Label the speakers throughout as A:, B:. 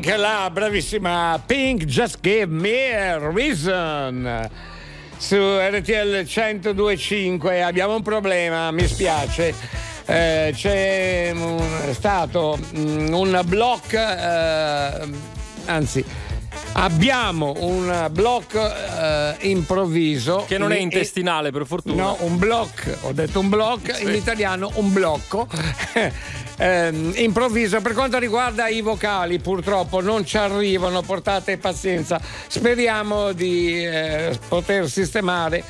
A: Pink, la bravissima Pink, Just Give Me a Reason. Su RTL 102.5 abbiamo un problema, mi spiace. C'è stato un blocco, anzi abbiamo un blocco improvviso
B: che non è intestinale, per fortuna.
A: No, un blocco, ho detto un blocco, sì. In italiano un blocco improvviso. Per quanto riguarda i vocali, purtroppo non ci arrivano, portate pazienza, speriamo di poter sistemare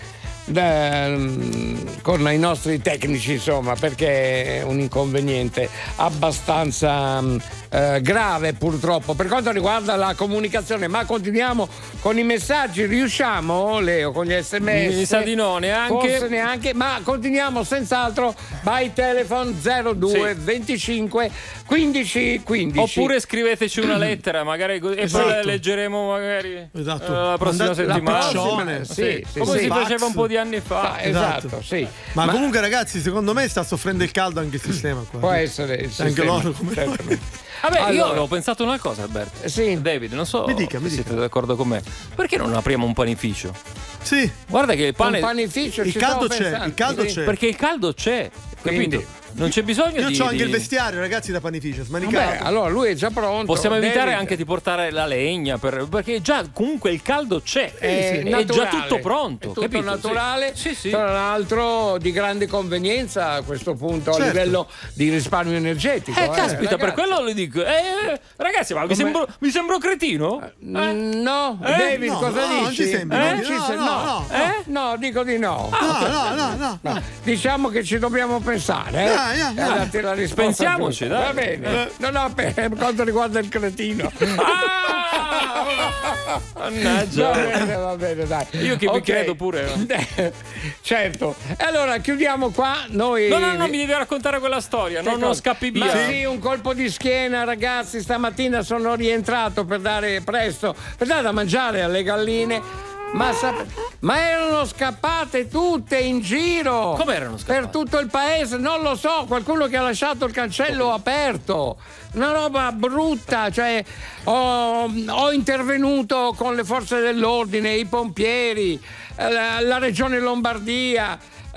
A: con i nostri tecnici, insomma, perché è un inconveniente abbastanza grave, purtroppo, per quanto riguarda la comunicazione. Ma continuiamo con i messaggi. Riusciamo, Leo, con gli sms?
B: Mi sa di no, neanche.
A: Forse neanche, ma continuiamo senz'altro by telephone 02 25 15 15.
B: Oppure scriveteci una lettera, magari, e poi la leggeremo magari la prossima settimana.
A: Sì,
B: come si faceva un po' di anni fa.
A: Esatto, sì.
C: Ma comunque, ragazzi, secondo me sta soffrendo il caldo anche il sistema qua.
A: Può essere il
C: anche loro come
B: Vabbè, allora, io avevo pensato una cosa, Alberto.
A: Sì.
B: David, non so
C: mi dica.
B: siete d'accordo con me. Perché non apriamo un panificio?
C: Sì.
B: Guarda che il pane.
A: Un panificio,
C: il caldo c'è.
B: Perché il caldo c'è.
A: Quindi,
B: capito? Non c'è bisogno
C: io ho anche il vestiario, ragazzi, da panificio smanicato.
A: Vabbè, allora lui è già pronto.
B: Possiamo evitare anche di portare la legna perché già comunque il caldo c'è, è già tutto pronto,
A: è tutto
B: capito?
A: naturale.
B: Sì.
A: Tra l'altro di grande convenienza a questo punto, a livello di risparmio energetico.
B: Caspita, per quello le dico. Ragazzi, ma vi sembro cretino?
A: No, David, cosa dici?
C: Non ci sembra.
A: No, dico di no.
C: No.
A: Diciamo che ci dobbiamo pensare, darti la risposta.
B: Pensiamoci, dai.
A: Va bene. No, per quanto riguarda il cretino.
B: Mannaggia.
A: Va bene, dai.
B: Io che vi credo pure.
A: Certo. E allora chiudiamo qua. Noi.
B: No, mi devi raccontare quella storia. Non scappi via.
A: Ma sì, un colpo di schiena, ragazzi. Stamattina sono rientrato per dare da mangiare alle galline. Ma erano scappate tutte in giro.
B: Come erano scappate?
A: Per tutto il paese, non lo so, qualcuno che ha lasciato il cancello aperto. Una roba brutta, cioè ho intervenuto con le forze dell'ordine, i pompieri, la regione Lombardia.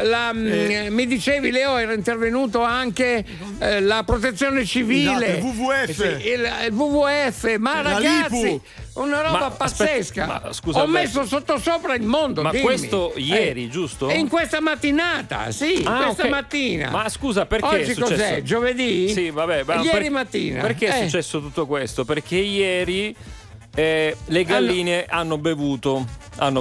A: Mi dicevi, Leo, era intervenuto anche la protezione civile,
C: il WWF,
A: il WWF, ma ragazzi, una roba pazzesca.
B: Scusa,
A: ho messo sottosopra il mondo.
B: Ma
A: dimmi.
B: questo ieri, giusto?
A: E in questa mattinata, questa mattina.
B: Ma scusa, perché
A: oggi
B: è successo?
A: Cos'è? Giovedì?
B: Sì, vabbè.
A: Ieri mattina.
B: Perché è successo tutto questo? Perché ieri le galline hanno bevuto, hanno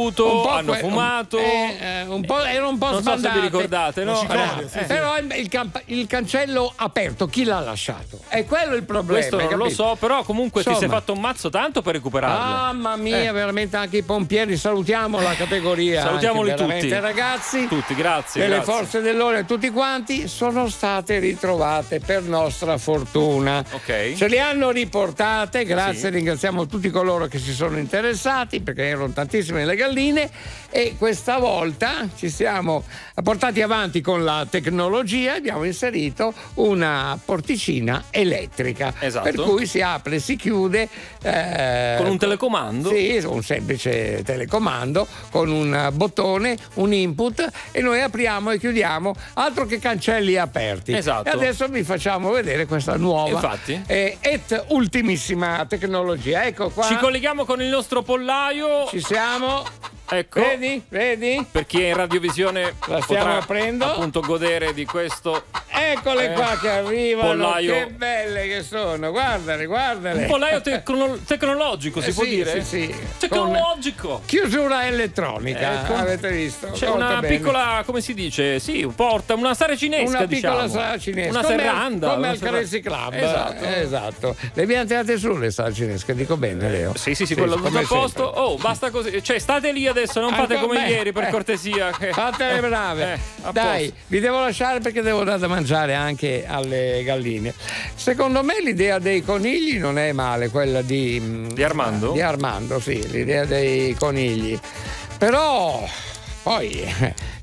B: fumato,
A: era un po'
B: non
A: sbandate.
B: so se vi ricordate, no?
A: Però il cancello aperto, chi l'ha lasciato? È quello il problema.
B: Questo non lo so, però comunque ti sei fatto un mazzo tanto per recuperarlo.
A: Mamma mia, veramente anche i pompieri, salutiamo la categoria.
B: Salutiamoli tutti,
A: ragazzi.
B: Tutti, grazie.
A: Delle forze dell'ordine, tutti quanti sono state ritrovate per nostra fortuna.
B: Ok.
A: Ce le hanno riportate, grazie, ringraziamo tutti coloro che si sono interessati, perché erano tantissime le galline, e questa volta ci siamo portati avanti con la tecnologia, abbiamo inserito una porticina elettrica,
B: esatto,
A: per cui si apre e si chiude
B: con un telecomando.
A: Sì, un semplice telecomando con un bottone, un input, e noi apriamo e chiudiamo, altro che cancelli aperti.
B: Esatto.
A: E adesso vi facciamo vedere questa nuova et ultimissima tecnologia. Ecco qua.
B: Ci colleghiamo con il nostro pollaio.
A: Ci siamo.
B: Ecco.
A: Vedi?
B: Per chi è in radiovisione
A: la stiamo
B: potrà
A: aprendo,
B: appunto godere di questo.
A: Eccole qua che arrivano,
B: pollaio.
A: Che belle che sono, guardale.
B: Un pollaio tecnologico, si può dire?
A: Sì.
B: Tecnologico.
A: Con chiusura elettronica, avete visto?
B: C'è una piccola, come si dice? Sì, porta, una saracinesca,
A: una piccola saracinesca.
B: Una serranda.
A: Come al Carezzi Club.
B: Esatto.
A: Le abbiamo tirate su le saracinesche, dico bene, Leo?
B: Sì, quello tutto a posto. Oh, basta così. Cioè, state lì adesso, non fate come ieri, per cortesia.
A: Fate le brave. Dai, vi devo lasciare perché devo dare da mangiare anche alle galline. Secondo me l'idea dei conigli non è male, quella di
B: Armando?
A: Di Armando, sì, l'idea dei conigli. Però poi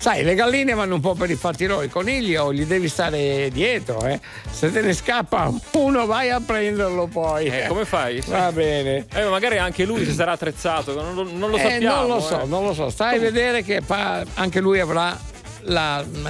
A: Sai, le galline vanno un po' per i fatti loro, i conigli gli devi stare dietro, eh. Se te ne scappa uno vai a prenderlo poi.
B: Come fai?
A: Va bene.
B: Magari anche lui si sarà attrezzato, non lo sappiamo.
A: Non lo so. Stai a vedere che anche lui avrà